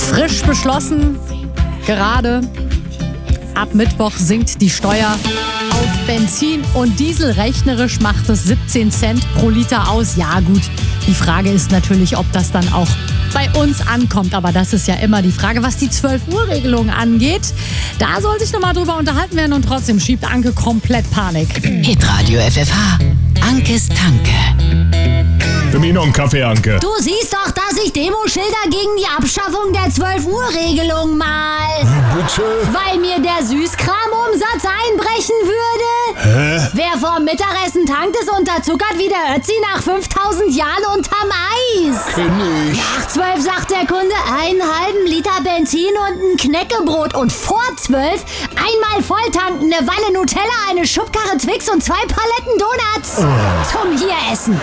Frisch beschlossen, gerade ab Mittwoch sinkt die Steuer auf Benzin und Diesel. Rechnerisch macht es 17 Cent pro Liter aus. Ja gut, die Frage ist natürlich, ob das dann auch bei uns ankommt. Aber das ist ja immer die Frage, was die 12-Uhr-Regelung angeht. Da soll sich nochmal drüber unterhalten werden und trotzdem schiebt Anke komplett Panik. Hitradio FFH. Ankes Tanke. Für mich noch einen Kaffee, Anke. Du siehst doch, dass ich Demoschilder gegen die Abschaffung der 12-Uhr-Regelung mal. Bitte? Weil mir der Süßkramumsatz einbrechen würde. Hä? Wer vorm Mittagessen tankt, ist unterzuckert wie der Ötzi nach 5000 Jahren unterm Eis. Kenn ich. Nach 12 sagt der Kunde einen halben Liter Benzin und ein Knäckebrot. Und vor 12 einmal volltanken, eine Wanne Nutella, eine Schubkarre Twix und 2 Paletten Donuts. Zum Hieressen.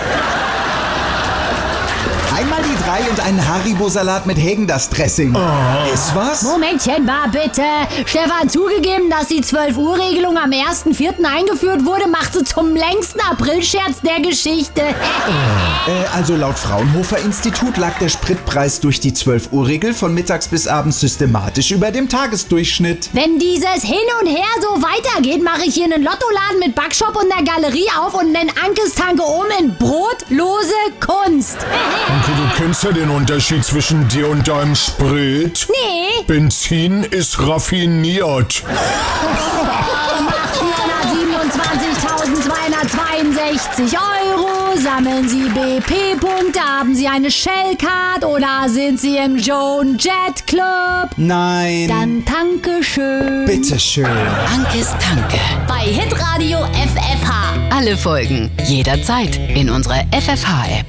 Einmal die 3 und einen Haribo-Salat mit Häagen-Dazs-Dressing. Ist was? Momentchen mal bitte. Stefan, zugegeben, dass die 12-Uhr-Regelung am 1.4. eingeführt wurde, macht sie zum längsten Aprilscherz der Geschichte. Also laut Fraunhofer-Institut lag der Spritpreis durch die 12-Uhr-Regel von mittags bis abends systematisch über dem Tagesdurchschnitt. Wenn dieses Hin und Her so weitergeht, mache ich hier einen Lottoladen mit Backshop und der Galerie auf und nenne Ankes Tanke um in brotlose Kunst. Anke, du kennst ja den Unterschied zwischen dir und deinem Sprit. Nee. Benzin ist raffiniert. Macht 427.262 €. Sammeln Sie BP-Punkte? Haben Sie eine Shell-Card oder sind Sie im Joan Jet Club? Nein. Dann tanke schön. Bitteschön. Ankes Tanke. Bei Hitradio FFH. Alle Folgen jederzeit in unserer FFH-App.